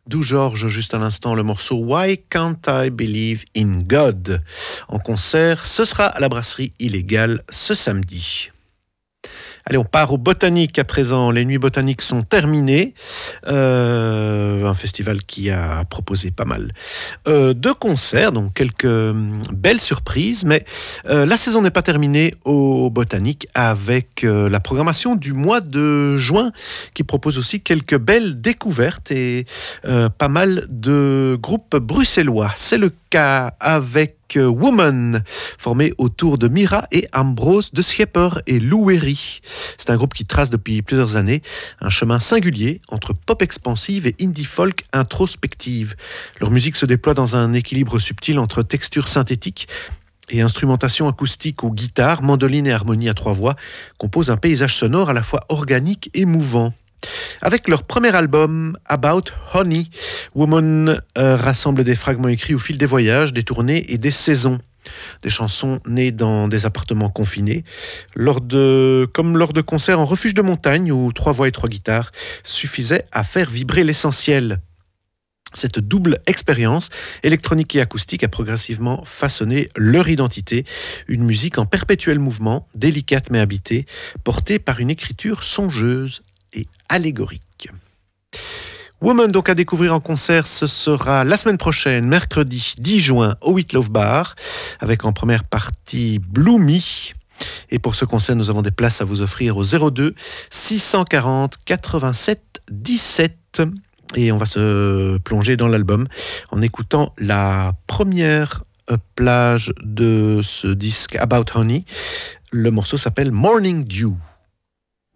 D'où George, juste à l'instant, le morceau Why Can't I Believe in God. En concert, ce sera à la brasserie Illégale ce samedi. Allez, on part au Botanique à présent. Les nuits botaniques sont terminées. Un festival qui a proposé pas mal de concerts, donc quelques belles surprises. Mais la saison n'est pas terminée au Botanique avec la programmation du mois de juin qui propose aussi quelques belles découvertes et pas mal de groupes bruxellois. C'est le cas avec Woman, formé autour de Mira et Ambrose de Schepper et Lou Wery. C'est un groupe qui trace depuis plusieurs années un chemin singulier entre pop expansive et indie folk introspective. Leur musique se déploie dans un équilibre subtil entre textures synthétiques et instrumentation acoustique ou guitare, mandoline et harmonie à trois voix composent un paysage sonore à la fois organique et mouvant. Avec leur premier album, About Honey, Woman rassemble des fragments écrits au fil des voyages, des tournées et des saisons. Des chansons nées dans des appartements confinés, comme lors de concerts en refuge de montagne où 3 voix et 3 guitares suffisaient à faire vibrer l'essentiel. Cette double expérience, électronique et acoustique, a progressivement façonné leur identité, une musique en perpétuel mouvement, délicate mais habitée, portée par une écriture songeuse et allégorique. Woman, donc à découvrir en concert, ce sera la semaine prochaine, mercredi 10 juin, au Whitlow Bar, avec en première partie Bloomy. Et pour ce concert, nous avons des places à vous offrir au 02 640 87 17. Et on va se plonger dans l'album en écoutant la première plage de ce disque About Honey. Le morceau s'appelle Morning Dew.